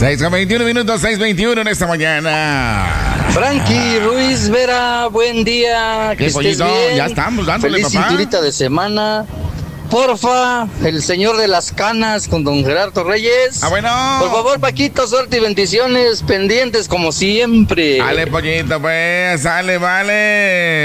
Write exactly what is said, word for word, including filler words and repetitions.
seis con veintiuno minutos, seis veintiuno en esta mañana. Frankie Ruiz Vera, buen día. Que ¿Qué, estés pollito? bien. Ya estamos dándole, Feliz papá. cinturita de semana. Porfa, el señor de las canas con don Gerardo Reyes. Ah, bueno. Por favor, Paquito, suerte y bendiciones, pendientes como siempre. Dale, pollito, pues, sale, vale.